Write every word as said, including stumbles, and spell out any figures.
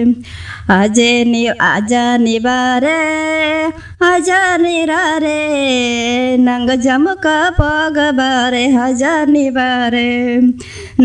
ಅಜೆ ನಿ ಅಜ ನಿಬಾರೆ ಅಜ ನಿರಾರೆ ನಂಗ ಜಮಕ ಪೋಗಬಾರೆ ಅಜ ನಿಬಾರೆ